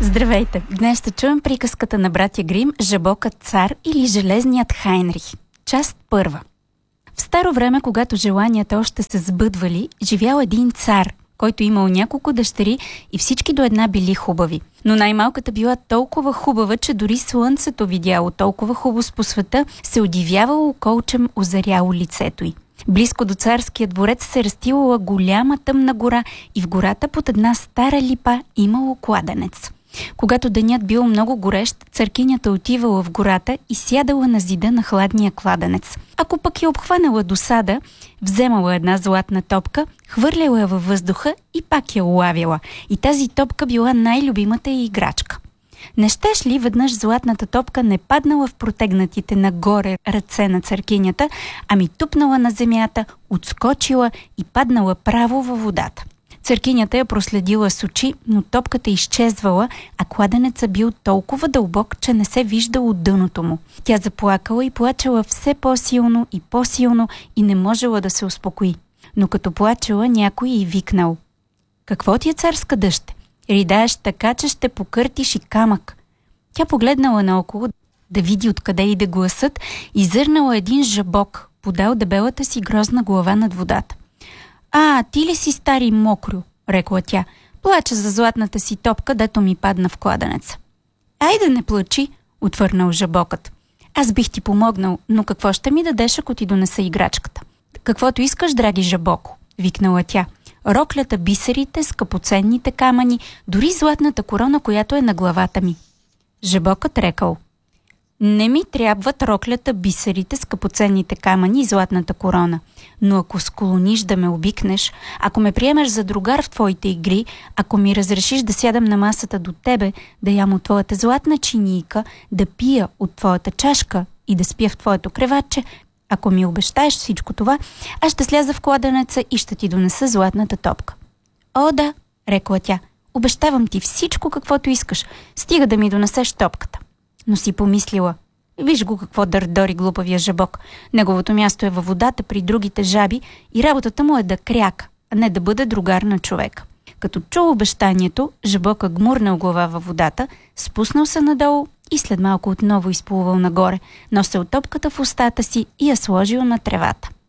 Здравейте! Днес ще чуем приказката на братя Грим «Жабокът цар» или «Железният Хайнрих». Част първа. В старо време, когато желанията още се сбъдвали, живял един цар, който имал няколко дъщери и всички до една били хубави. Но най-малката била толкова хубава, че дори слънцето видяло толкова хубост по света, се удивявало колчем озаряло лицето й. Близко до царския дворец се разстилала голяма тъмна гора и в гората под една стара липа имало кладенец. Когато денят бил много горещ, царкинята отивала в гората и сядала на зида на хладния кладенец. Ако пък я обхванала досада, вземала една златна топка, хвърляла я във въздуха и пак я улавяла. И тази топка била най-любимата й играчка. Не щеш ли веднъж златната топка не паднала в протегнатите нагоре ръце на царкинята, ами тупнала на земята, отскочила и паднала право във водата. Царкинята я проследила с очи, но топката изчезвала, а кладенеца бил толкова дълбок, че не се виждало дъното му. Тя заплакала и плачела все по-силно и не можела да се успокои. Но като плачела, някой й викнал: „Какво ти е, царска дъще? Ридаеш така, че ще покъртиш и камък.“ Тя погледнала наоколо да види откъде иде гласът и зърнала един жабок, подал дебелата си грозна глава над водата. „А, ти ли си, стари мокрю?“ рекла тя. „Плача за златната си топка, дето ми падна в кладенеца.“ „Айде, не плачи“, отвърнал жабокът. „Аз бих ти помогнал, но какво ще ми дадеш, ако ти донеса играчката?“ „Каквото искаш, драги жабоко“, викнала тя. „Роклята, бисерите, скъпоценните камъни, дори златната корона, която е на главата ми.“ Жабокът рекал: „Не ми трябват роклята, бисерите, скъпоценните камъни и златната корона. Но ако склониш да ме обикнеш, ако ме приемеш за другар в твоите игри, ако ми разрешиш да сядам на масата до тебе, да ям от твоята златна чинийка, да пия от твоята чашка и да спя в твоето креватче, ако ми обещаеш всичко това, аз ще сляза в кладенеца и ще ти донеса златната топка.“ „О, да“, рекла тя, „обещавам ти всичко, каквото искаш, стига да ми донесеш топката.“ Но си помислила: „Виж го какво дърдори глупавия жабок. Неговото място е във водата при другите жаби и работата му е да кряка, а не да бъде другар на човек.“ Като чул обещанието, жабока гмурнал глава във водата, спуснал се надолу и след малко отново изплувал нагоре, носил топката в устата си и я сложил на тревата.